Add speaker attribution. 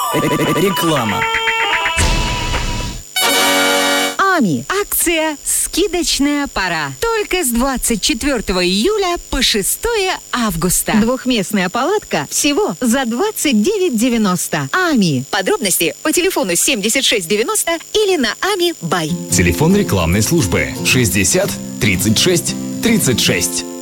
Speaker 1: Реклама.
Speaker 2: АМИ. Акция «Скидочная пора». Только с 24 июля по 6 августа. Двухместная палатка всего за 29,90. АМИ. Подробности по телефону 7690 или на АМИ Бай.
Speaker 3: Телефон рекламной службы 60 36 36.